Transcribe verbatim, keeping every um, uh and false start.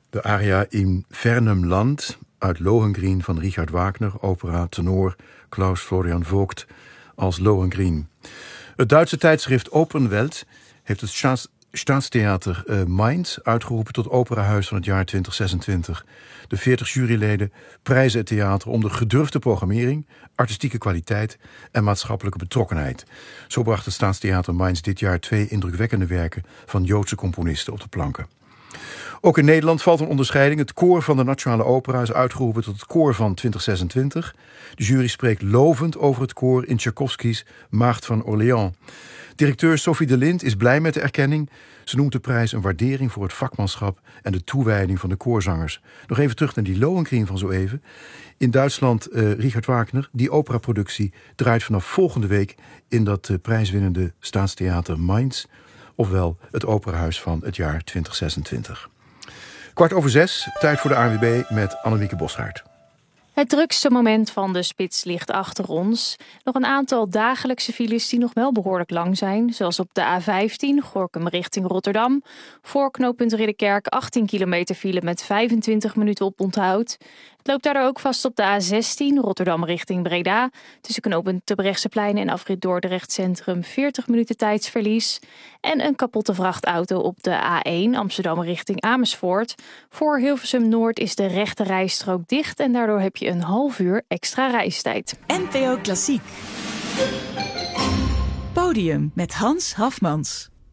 De aria Infernum Land uit Lohengrin van Richard Wagner, opera tenor Klaus Florian Vogt als Lohengrin. Het Duitse tijdschrift Open Welt heeft het Staats- Staatstheater uh, Mainz uitgeroepen tot operahuis van het jaar twintig zesentwintig. De veertig juryleden prijzen het theater om de gedurfde programmering, artistieke kwaliteit en maatschappelijke betrokkenheid. Zo bracht het Staatstheater Mainz dit jaar twee indrukwekkende werken van Joodse componisten op de planken. Ook in Nederland valt een onderscheiding. Het koor van de Nationale Opera is uitgeroepen tot het koor van twintig zesentwintig. De jury spreekt lovend over het koor in Tchaikovskys Maagd van Orléans. Directeur Sophie de Lind is blij met de erkenning. Ze noemt de prijs een waardering voor het vakmanschap en de toewijding van de koorzangers. Nog even terug naar die Lohengrin van zo even. In Duitsland, uh, Richard Wagner, die operaproductie draait vanaf volgende week in dat uh, prijswinnende Staatstheater Mainz, ofwel het operahuis van het jaar twintig zesentwintig. Kwart over zes, tijd voor de A N W B met Annemieke Boshaert. Het drukste moment van de spits ligt achter ons. Nog een aantal dagelijkse files die nog wel behoorlijk lang zijn. Zoals op de A vijftien, Gorinchem richting Rotterdam. Voor knooppunt Ridderkerk achttien kilometer file met vijfentwintig minuten oponthoud. Het loopt daardoor ook vast op de A zestien, Rotterdam richting Breda. Tussen knooppunt Terbrechtseplein en afrit Dordrecht Centrum veertig minuten tijdsverlies. En een kapotte vrachtauto op de A één, Amsterdam richting Amersfoort. Voor Hilversum Noord is de rechte rijstrook dicht en daardoor heb je een half uur extra reistijd. N P O Klassiek. Podium met Hans Hafmans.